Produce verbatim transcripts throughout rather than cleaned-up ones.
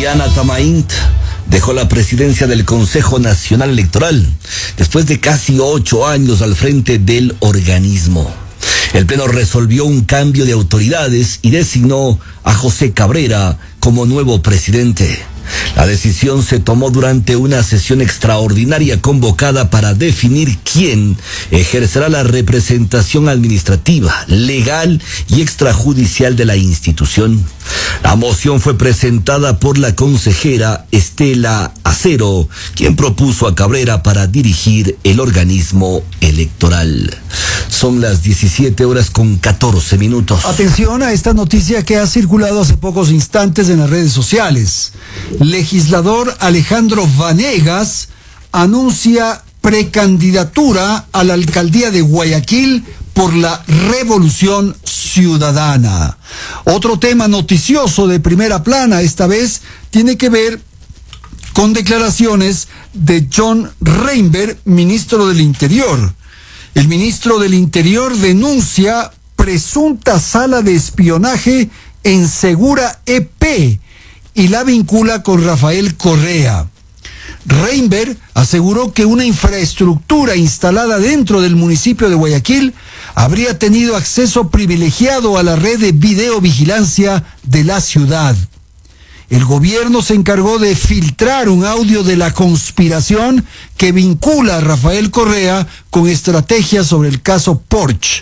Diana Tamaint dejó la presidencia del Consejo Nacional Electoral después de casi ocho años al frente del organismo. El Pleno resolvió un cambio de autoridades y designó a José Cabrera como nuevo presidente. La decisión se tomó durante una sesión extraordinaria convocada para definir quién ejercerá la representación administrativa, legal y extrajudicial de la institución. La moción fue presentada por la consejera Estela Acero, quien propuso a Cabrera para dirigir el organismo electoral. Son las diecisiete horas con catorce minutos. Atención a esta noticia que ha circulado hace pocos instantes en las redes sociales. Legislador Alejandro Vanegas anuncia precandidatura a la alcaldía de Guayaquil por la Revolución Ciudadana. Otro tema noticioso de primera plana esta vez tiene que ver con declaraciones de John Reinberg, ministro del Interior. El ministro del Interior denuncia presunta sala de espionaje en Segura E P y la vincula con Rafael Correa. Reinberg aseguró que una infraestructura instalada dentro del municipio de Guayaquil habría tenido acceso privilegiado a la red de videovigilancia de la ciudad. El gobierno se encargó de filtrar un audio de la conspiración que vincula a Rafael Correa con estrategias sobre el caso Porsche.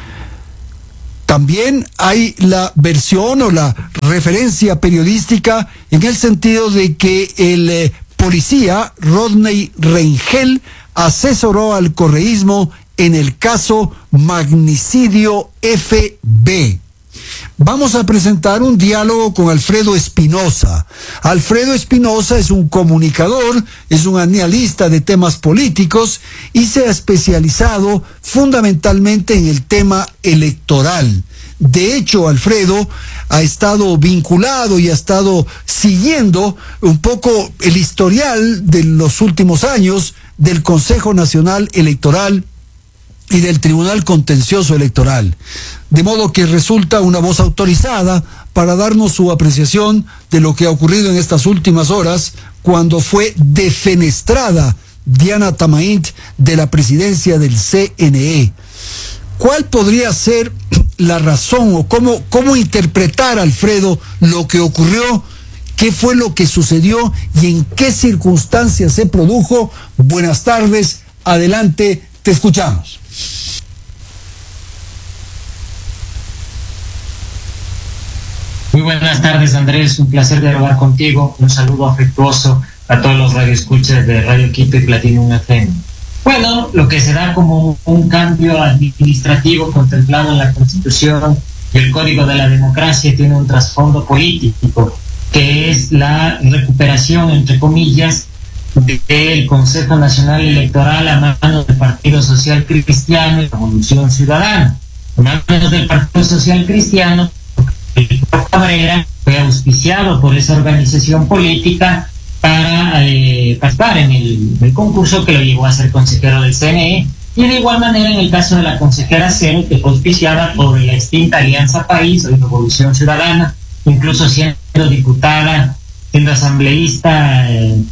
También hay la versión o la referencia periodística en el sentido de que el eh, policía Rodney Rengel asesoró al correísmo en el caso Magnicidio F B. Vamos a presentar un diálogo con Alfredo Espinosa. Alfredo Espinosa es un comunicador, es un analista de temas políticos y se ha especializado fundamentalmente en el tema electoral. De hecho, Alfredo ha estado vinculado y ha estado siguiendo un poco el historial de los últimos años del Consejo Nacional Electoral y del Tribunal Contencioso Electoral. De modo que resulta una voz autorizada para darnos su apreciación de lo que ha ocurrido en estas últimas horas cuando fue defenestrada Diana Tamaint de la presidencia del C N E. ¿Cuál podría ser la razón o cómo, cómo interpretar, Alfredo, lo que ocurrió? ¿Qué fue lo que sucedió y en qué circunstancias se produjo? Buenas tardes, adelante, te escuchamos. Muy buenas tardes, Andrés, un placer dialogar contigo, un saludo afectuoso a todos los radioescuchas de Radio Quito y Platinum F M. Bueno, lo que se da como un cambio administrativo contemplado en la Constitución y el Código de la Democracia tiene un trasfondo político, que es la recuperación, entre comillas, del Consejo Nacional Electoral a manos del Partido Social Cristiano y Revolución Ciudadana. A manos del Partido Social Cristiano, el Cabrera fue auspiciado por esa organización política para eh, participar en el, el concurso que lo llevó a ser consejero del C N E, y de igual manera en el caso de la consejera Cero, que fue auspiciada por la extinta Alianza País o Revolución Ciudadana, incluso siendo diputada, siendo asambleísta eh,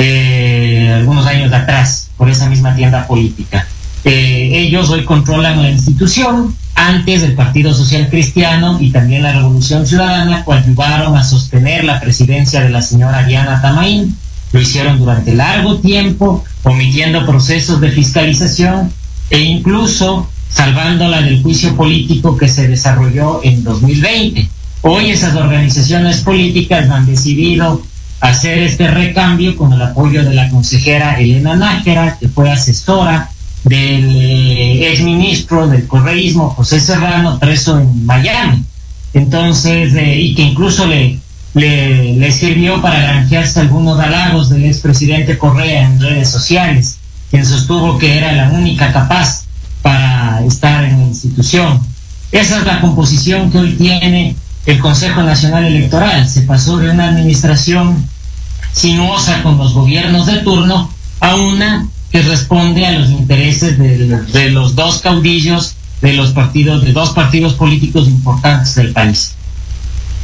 eh, algunos años atrás por esa misma tienda política. Eh, ellos hoy controlan la institución. Antes el Partido Social Cristiano y también la Revolución Ciudadana coadyuvaron a sostener la presidencia de la señora Diana Tamaint. Lo hicieron durante largo tiempo, omitiendo procesos de fiscalización e incluso salvándola del juicio político que se desarrolló en dos mil veinte. Hoy esas organizaciones políticas han decidido hacer este recambio con el apoyo de la consejera Elena Nájera, que fue asesora del eh, exministro del correísmo José Serrano, preso en Miami. Entonces, eh, y que incluso le, le, le sirvió para granjearse algunos halagos del expresidente Correa en redes sociales, quien sostuvo que era la única capaz para estar en la institución. Esa es la composición que hoy tiene el Consejo Nacional Electoral. Se pasó de una administración sinuosa con los gobiernos de turno a una que responde a los intereses de, de los dos caudillos de los partidos, de dos partidos políticos importantes del país.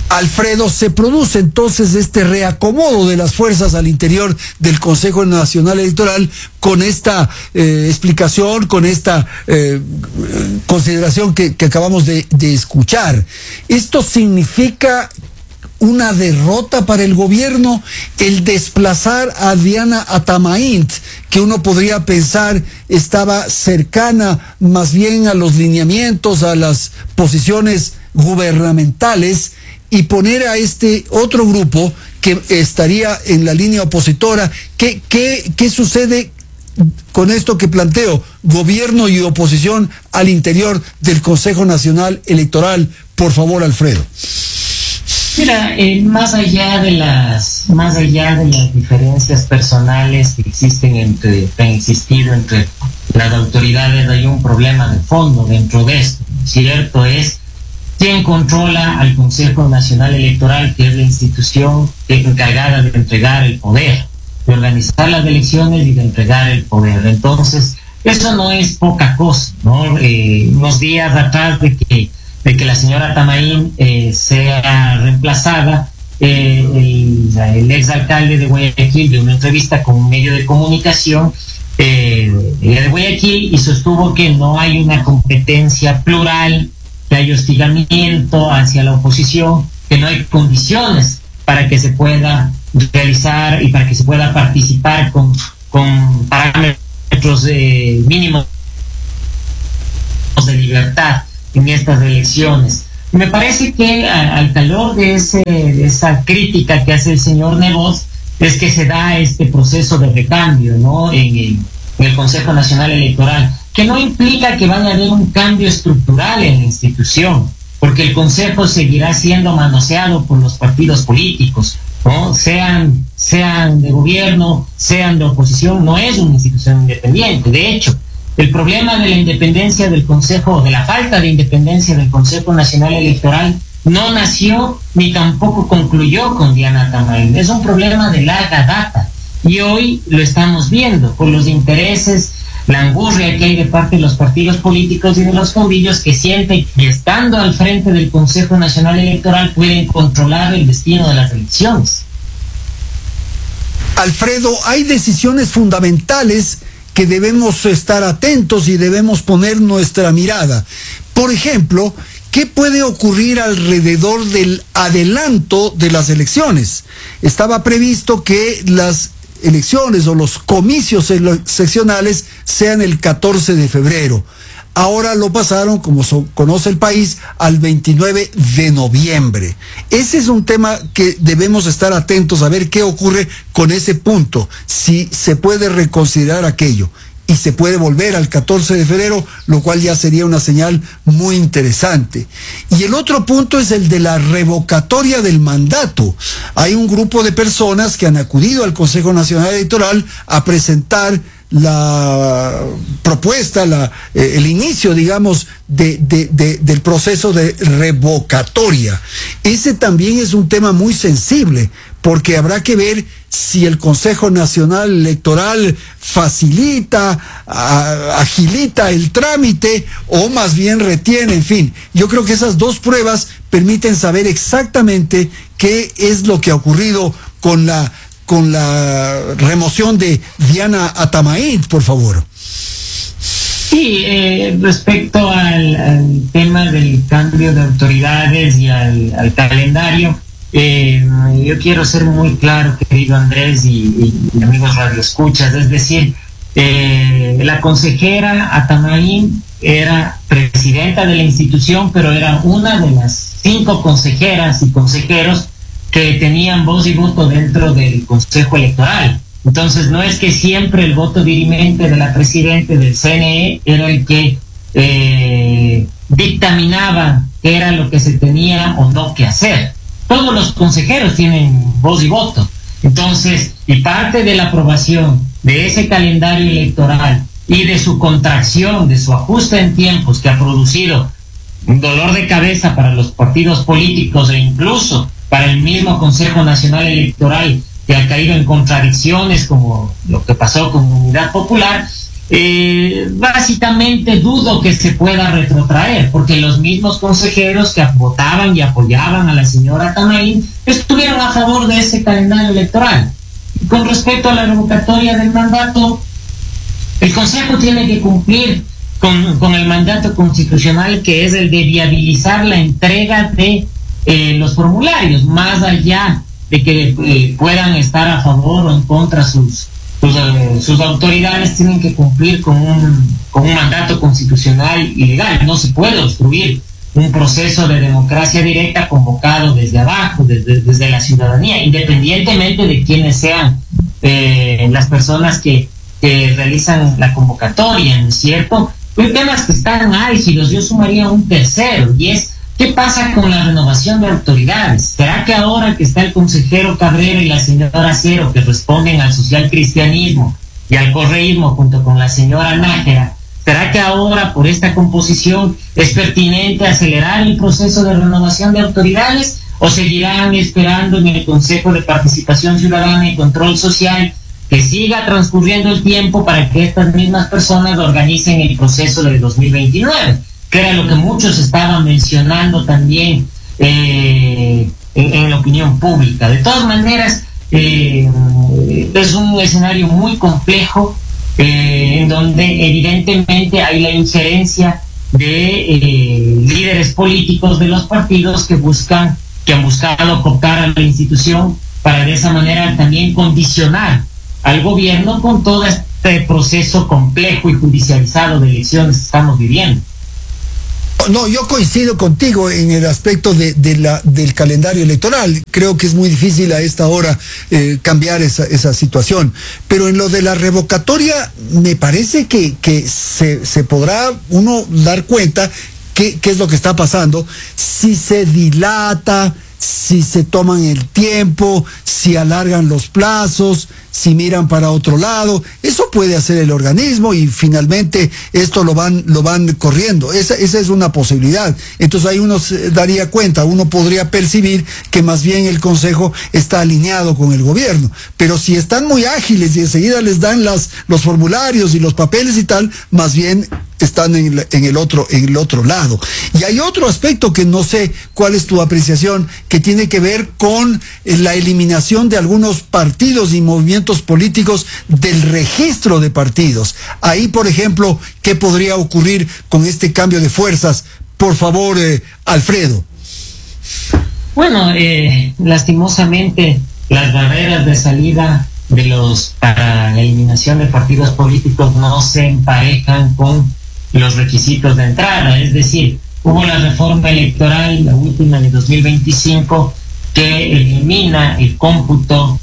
Alfredo, se produce entonces este reacomodo de las fuerzas al interior del Consejo Nacional Electoral con esta eh, explicación, con esta eh, consideración que, que acabamos de, de escuchar. ¿Esto significa una derrota para el gobierno, el desplazar a Diana Atamaín, que uno podría pensar estaba cercana más bien a los lineamientos, a las posiciones gubernamentales, y poner a este otro grupo que estaría en la línea opositora? ¿Qué, qué, qué sucede con esto que planteo? Gobierno y oposición al interior del Consejo Nacional Electoral. Por favor, Alfredo. Mira, eh, más allá de las, más allá de las diferencias personales que existen entre, que han existido entre las autoridades, hay un problema de fondo dentro de esto. Cierto es quién controla al Consejo Nacional Electoral, que es la institución encargada de entregar el poder, de organizar las elecciones y de entregar el poder. Entonces, eso no es poca cosa, ¿no? Eh, unos días atrás de que de que la señora Atamaín eh, sea reemplazada, eh, el, el exalcalde de Guayaquil dio una entrevista con un medio de comunicación eh, de Guayaquil y sostuvo que no hay una competencia plural, que hay hostigamiento hacia la oposición, que no hay condiciones para que se pueda realizar y para que se pueda participar con, con parámetros eh, mínimos de libertad en estas elecciones. Me parece que a, al calor de, ese, de esa crítica que hace el señor Nebot es que se da este proceso de recambio, ¿no? en, el, en el Consejo Nacional Electoral, que no implica que vaya a haber un cambio estructural en la institución, porque el Consejo seguirá siendo manoseado por los partidos políticos, ¿no? Sean, sean de gobierno, sean de oposición, no es una institución independiente. De hecho, el problema de la independencia del Consejo, de la falta de independencia del Consejo Nacional Electoral, no nació ni tampoco concluyó con Diana Atamaín. Es un problema de larga data y hoy lo estamos viendo por los intereses, la angurria que hay de parte de los partidos políticos y de los caudillos que sienten que estando al frente del Consejo Nacional Electoral pueden controlar el destino de las elecciones. Alfredo, hay decisiones fundamentales que debemos estar atentos y debemos poner nuestra mirada. Por ejemplo, ¿qué puede ocurrir alrededor del adelanto de las elecciones? Estaba previsto que las elecciones o los comicios seccionales sean el catorce de febrero. Ahora lo pasaron, como so, conoce el país, al veintinueve de noviembre. Ese es un tema que debemos estar atentos a ver qué ocurre con ese punto, si se puede reconsiderar aquello y se puede volver al catorce de febrero, lo cual ya sería una señal muy interesante. Y el otro punto es el de la revocatoria del mandato. Hay un grupo de personas que han acudido al Consejo Nacional Electoral a presentar la propuesta, la, eh, el inicio, digamos, de, de, de, del proceso de revocatoria. Ese también es un tema muy sensible, porque habrá que ver si el Consejo Nacional Electoral facilita, a, agilita el trámite o más bien retiene. En fin, yo creo que esas dos pruebas permiten saber exactamente qué es lo que ha ocurrido con la con la remoción de Diana Atamaín, por favor. Sí, eh, respecto al, al tema del cambio de autoridades y al, al calendario, eh, yo quiero ser muy claro, querido Andrés y, y amigos radioescuchas, es decir, eh, la consejera Atamaín era presidenta de la institución, pero era una de las cinco consejeras y consejeros que tenían voz y voto dentro del Consejo Electoral. Entonces no es que siempre el voto dirimente de la presidenta del C N E era el que eh, dictaminaba qué era lo que se tenía o no que hacer. Todos los consejeros tienen voz y voto. Entonces, y parte de la aprobación de ese calendario electoral y de su contracción, de su ajuste en tiempos que ha producido un dolor de cabeza para los partidos políticos e incluso para el mismo Consejo Nacional Electoral, que ha caído en contradicciones como lo que pasó con Unidad Popular, eh, básicamente dudo que se pueda retrotraer, porque los mismos consejeros que votaban y apoyaban a la señora Tamaín estuvieron a favor de ese calendario electoral. Y con respecto a la revocatoria del mandato, el Consejo tiene que cumplir con, con el mandato constitucional, que es el de viabilizar la entrega de eh, los formularios, más allá de que eh, puedan estar a favor o en contra sus, sus, eh, sus autoridades. Tienen que cumplir con un, con un mandato constitucional y legal. No se puede obstruir un proceso de democracia directa convocado desde abajo, desde, desde la ciudadanía, independientemente de quiénes sean eh, las personas que, que realizan la convocatoria, ¿no es cierto? Hay temas que están álgidos. Yo sumaría un tercero, y es: ¿qué pasa con la renovación de autoridades? ¿Será que ahora que está el consejero Cabrera y la señora Cero, que responden al social cristianismo y al correísmo junto con la señora Nájera, será que ahora por esta composición es pertinente acelerar el proceso de renovación de autoridades, o seguirán esperando en el Consejo de Participación Ciudadana y Control Social que siga transcurriendo el tiempo para que estas mismas personas organicen el proceso de dos mil veintinueve? Que era lo que muchos estaban mencionando también eh, en, en la opinión pública. De todas maneras, eh, es un escenario muy complejo, eh, en donde evidentemente hay la injerencia de eh, líderes políticos de los partidos que buscan, que han buscado cooptar a la institución para de esa manera también condicionar al gobierno con todo este proceso complejo y judicializado de elecciones que estamos viviendo. No, yo coincido contigo en el aspecto de, de la, del calendario electoral. Creo que es muy difícil a esta hora eh, cambiar esa, esa situación. Pero en lo de la revocatoria, me parece que, que se, se podrá uno dar cuenta qué, qué es lo que está pasando. Si se dilata, si se toman el tiempo, si alargan los plazos, si miran para otro lado, eso puede hacer el organismo y finalmente esto lo van, lo van corriendo. Esa, esa es una posibilidad. Entonces ahí uno se daría cuenta, uno podría percibir que más bien el Consejo está alineado con el gobierno. Pero si están muy ágiles y enseguida les dan las, los formularios y los papeles y tal, más bien están en, en el otro, en el otro lado. Y hay otro aspecto que no sé cuál es tu apreciación, que tiene que ver con la eliminación de algunos partidos y movimientos políticos del registro de partidos. Ahí, por ejemplo, ¿qué podría ocurrir con este cambio de fuerzas? Por favor, eh, Alfredo. Bueno, eh, lastimosamente las barreras de salida de los para la eliminación de partidos políticos no se emparejan con los requisitos de entrada. Es decir, hubo la reforma electoral, la última de dos mil veinticinco, que elimina el cómputo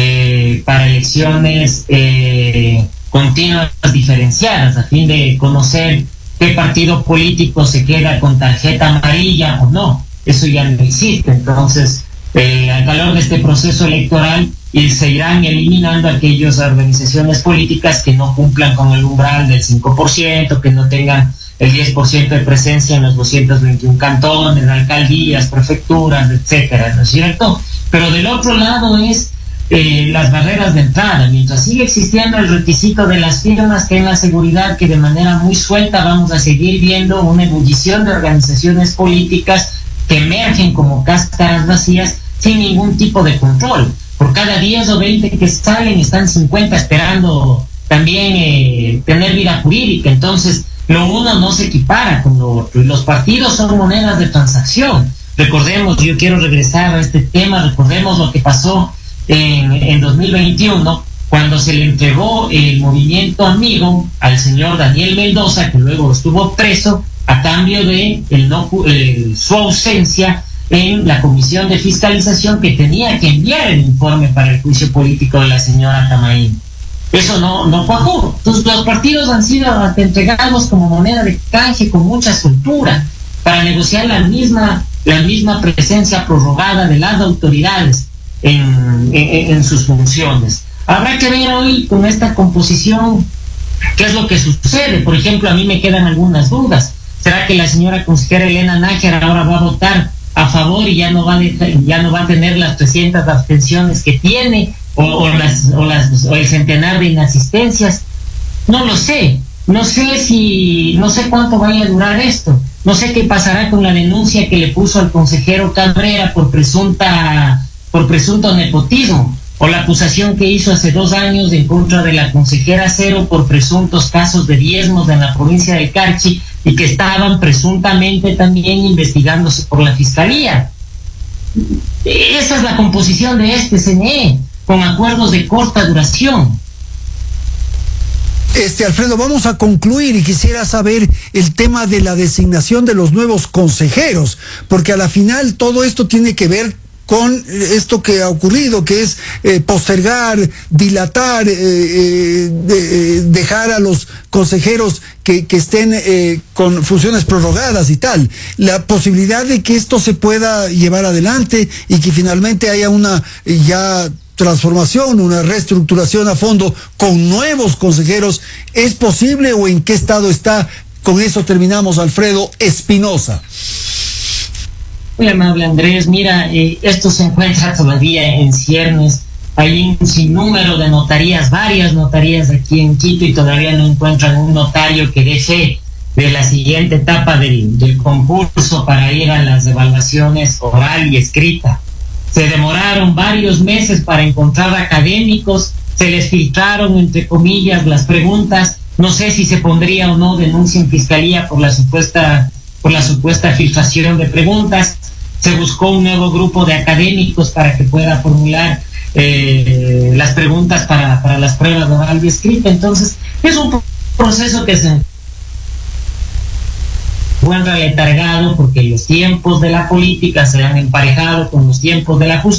eh, para elecciones eh, continuas diferenciadas, a fin de conocer qué partido político se queda con tarjeta amarilla o no. Eso ya no existe. Entonces, eh, al calor de este proceso electoral, y se irán eliminando aquellas organizaciones políticas que no cumplan con el umbral del cinco por ciento, que no tengan el diez por ciento de presencia en los doscientos veintiún cantones, alcaldías, prefecturas, etcétera, ¿no es cierto? Pero del otro lado es eh, las barreras de entrada. Mientras sigue existiendo el requisito de las firmas, ten la seguridad que de manera muy suelta vamos a seguir viendo una ebullición de organizaciones políticas que emergen como cáscaras vacías sin ningún tipo de control. Por cada diez o veinte que salen, están cincuenta esperando también eh, tener vida jurídica. Entonces, lo uno no se equipara con lo otro. Y los partidos son monedas de transacción. Recordemos, yo quiero regresar a este tema, recordemos lo que pasó en, en dos mil veintiuno, cuando se le entregó el movimiento amigo al señor Daniel Mendoza, que luego estuvo preso, a cambio de el no, eh, su ausencia en la comisión de fiscalización que tenía que enviar el informe para el juicio político de la señora Tamaín. Eso no, no cuajó. Entonces los partidos han sido entregados como moneda de canje con mucha soltura para negociar la misma, la misma presencia prorrogada de las autoridades en, en, en sus funciones. Habrá que ver hoy con esta composición qué es lo que sucede. Por ejemplo, a mí me quedan algunas dudas. ¿Será que la señora consejera Elena Nájera ahora va a votar a favor y ya no va a dejar, ya no va a tener las trescientas abstenciones que tiene, o, o las o las o el centenar de inasistencias? no lo sé. No sé si, no sé cuánto vaya a durar esto. No sé qué pasará con la denuncia que le puso al consejero Cabrera por presunta, por presunto nepotismo, o la acusación que hizo hace dos años en contra de la consejera Cero por presuntos casos de diezmos en la provincia del Carchi y que estaban presuntamente también investigándose por la fiscalía. Esa es la composición de este C N E, con acuerdos de corta duración. Este, Alfredo, vamos a concluir y quisiera saber el tema de la designación de los nuevos consejeros, porque a la final todo esto tiene que ver con esto que ha ocurrido, que es eh, postergar, dilatar, eh, eh, de, dejar a los consejeros que, que estén eh, con funciones prorrogadas y tal. La posibilidad de que esto se pueda llevar adelante y que finalmente haya una eh, ya transformación, una reestructuración a fondo con nuevos consejeros, ¿es posible o en qué estado está? Con eso terminamos, Alfredo Espinosa. Muy amable, Andrés. Mira, eh, esto se encuentra todavía en ciernes. Hay un sinnúmero de notarías, varias notarías aquí en Quito, y todavía no encuentran un notario que dé fe de la siguiente etapa del, del concurso para ir a las evaluaciones oral y escrita. Se demoraron varios meses para encontrar académicos, se les filtraron, entre comillas, las preguntas. No sé si se pondría o no denuncia en fiscalía por la supuesta, por la supuesta filtración de preguntas. Se buscó un nuevo grupo de académicos para que pueda formular eh, las preguntas para, para las pruebas de oral y escrita. Entonces, es un proceso que se encuentra letargado porque los tiempos de la política se han emparejado con los tiempos de la justicia.